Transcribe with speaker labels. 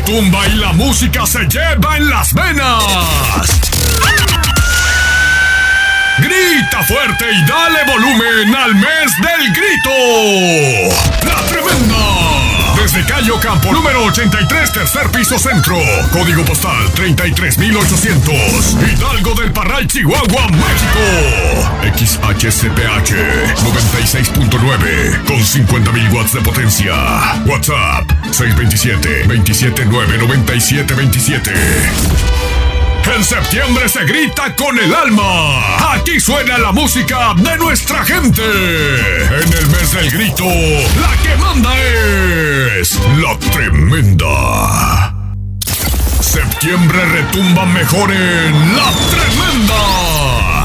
Speaker 1: retumba y la música se lleva en las venas. Grita fuerte y dale volumen al mes del grito. La Tremenda. Desde Cayo Campo, número 83, tercer piso centro. Código postal 33800. Hidalgo del Parral, Chihuahua, México. XHCPH 96.9 con 50.000 watts de potencia. WhatsApp 627-279-9727. En septiembre se grita con el alma. Aquí suena la música de nuestra gente. En el mes del grito, la que manda es La Tremenda. Septiembre retumba mejor en La Tremenda.